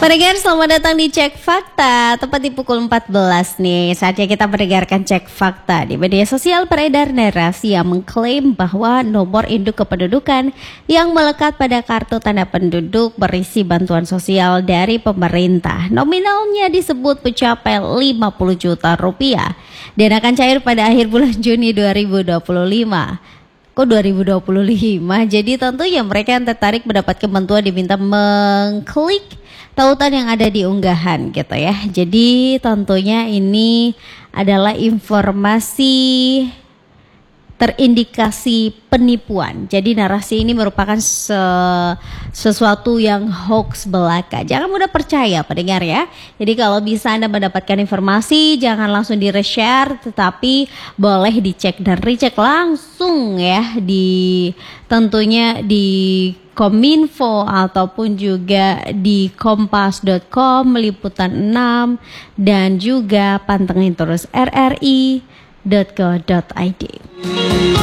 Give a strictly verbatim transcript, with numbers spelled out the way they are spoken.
Pendengar, selamat datang di Cek Fakta. Tepat di pukul empat belas nih, saatnya kita mendengarkan Cek Fakta. Di media sosial beredar narasi yang mengklaim bahwa nomor induk kependudukan yang melekat pada kartu tanda penduduk berisi bantuan sosial dari pemerintah. Nominalnya disebut mencapai lima puluh juta rupiah dan akan cair pada akhir bulan Juni dua ribu dua puluh lima. Kok dua ribu dua puluh lima? Jadi tentunya mereka yang tertarik mendapatkan bantuan diminta mengklik tautan yang ada di unggahan gitu ya. Jadi tentunya ini adalah informasi terindikasi penipuan. Jadi narasi ini merupakan se sesuatu yang hoax belaka. Jangan mudah percaya pendengar ya. Jadi kalau bisa Anda mendapatkan informasi jangan langsung di-reshare, tetapi boleh dicek dan recheck langsung ya di tentunya di Kominfo ataupun juga di kompas dot com, Liputan enam dan juga pantengin terus r r i dot co dot i d.